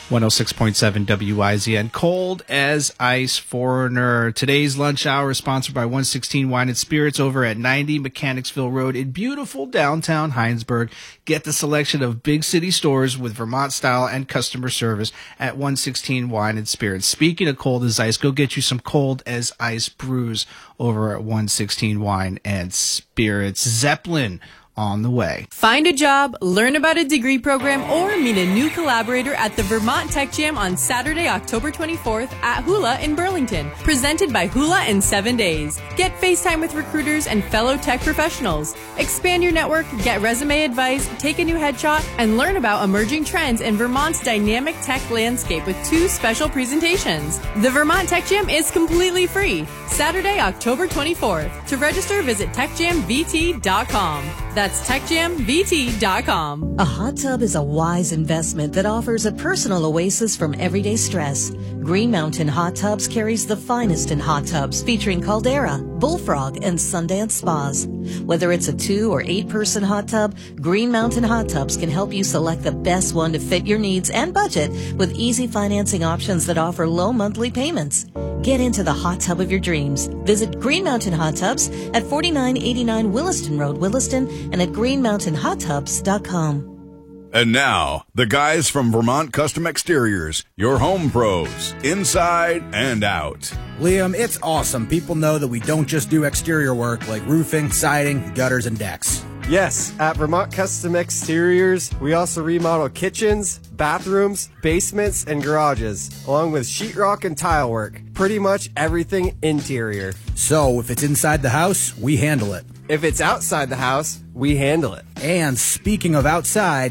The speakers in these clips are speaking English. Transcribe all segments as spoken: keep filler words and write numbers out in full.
one oh six point seven W I Z N. Cold as Ice Foreigner. Today's lunch hour is sponsored by one sixteen Wine and Spirits over at ninety Mechanicsville Road in beautiful downtown Heinsberg. Get the selection of big city stores with Vermont style and customer service at one sixteen Wine and Spirits. Speaking of cold as ice, go get you some cold as ice brews over at one sixteen Wine and Spirits. Zeppelin on the way. Find a job, learn about a degree program, or meet a new collaborator at the Vermont Tech Jam on Saturday, October twenty-fourth at Hula in Burlington. Presented by Hula in seven days. Get FaceTime with recruiters and fellow tech professionals. Expand your network, get resume advice, take a new headshot, and learn about emerging trends in Vermont's dynamic tech landscape with two special presentations. The Vermont Tech Jam is completely free. Saturday, October twenty-fourth. To register, visit tech jam v t dot com. That's tech jam v t dot com. A hot tub is a wise investment that offers a personal oasis from everyday stress. Green Mountain Hot Tubs carries the finest in hot tubs featuring Caldera, Bullfrog, and Sundance spas. Whether it's a two or eight person hot tub, Green Mountain Hot Tubs can help you select the best one to fit your needs and budget with easy financing options that offer low monthly payments. Get into the hot tub of your dreams. Visit Green Mountain Hot Tubs at forty-nine eighty-nine Williston Road, Williston, and at green mountain hot tubs dot com. And now, the guys from Vermont Custom Exteriors, your home pros, inside and out. Liam, it's awesome. People know that we don't just do exterior work like roofing, siding, gutters, and decks. Yes, at Vermont Custom Exteriors, we also remodel kitchens, bathrooms, basements, and garages, along with sheetrock and tile work. Pretty much everything interior. So, if it's inside the house, we handle it. If it's outside the house, we handle it. And speaking of outside,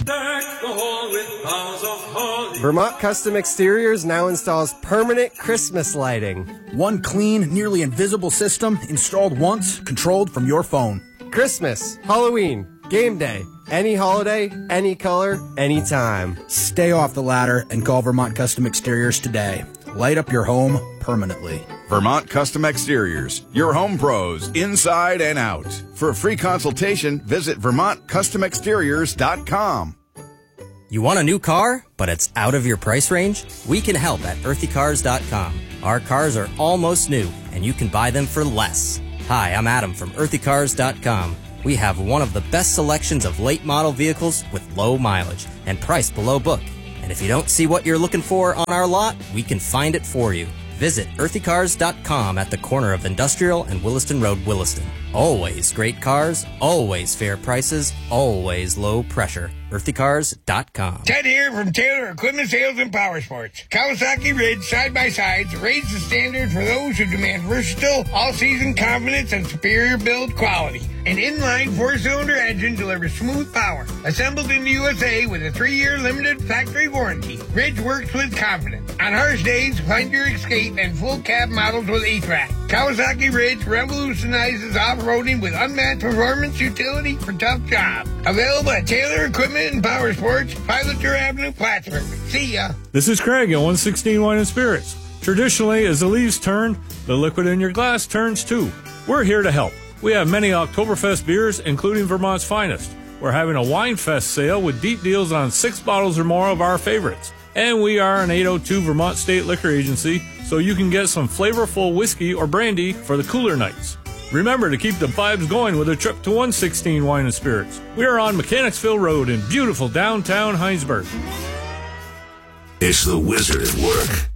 Vermont Custom Exteriors now installs permanent Christmas lighting. One clean, nearly invisible system installed once, controlled from your phone. Christmas, Halloween, game day, any holiday, any color, anytime. Stay off the ladder and call Vermont Custom Exteriors today. Light up your home permanently. Vermont Custom Exteriors, your home pros, inside and out. For a free consultation, visit vermont custom exteriors dot com. You want a new car, but it's out of your price range? We can help at earthy cars dot com. Our cars are almost new, and you can buy them for less. Hi, I'm Adam from earthy cars dot com. We have one of the best selections of late model vehicles with low mileage and priced below book. And if you don't see what you're looking for on our lot, we can find it for you. Visit earthy cars dot com at the corner of Industrial and Williston Road, Williston. Always great cars, always fair prices, always low pressure. earthy cars dot com. Ted here from Taylor Equipment Sales and Power Sports. Kawasaki Ridge side-by-sides raise the standard for those who demand versatile, all-season confidence and superior build quality. An inline four-cylinder engine delivers smooth power. Assembled in the U S A with a three-year limited factory warranty. Ridge works with confidence. On harsh days, find your escape and full cab models with H V A C. Kawasaki Ridge revolutionizes off-roading with unmatched performance utility for tough jobs. Available at Taylor Equipment and Power Sports, Piloter Avenue, Plattsburgh. See ya. This is Craig at one sixteen Wine and Spirits. Traditionally, as the leaves turn, the liquid in your glass turns too. We're here to help. We have many Oktoberfest beers, including Vermont's finest. We're having a Wine Fest sale with deep deals on six bottles or more of our favorites. And we are an eight oh two Vermont State Liquor Agency, so you can get some flavorful whiskey or brandy for the cooler nights. Remember to keep the vibes going with a trip to one sixteen Wine and Spirits. We are on Mechanicsville Road in beautiful downtown Heinsberg. It's the Wizard at work.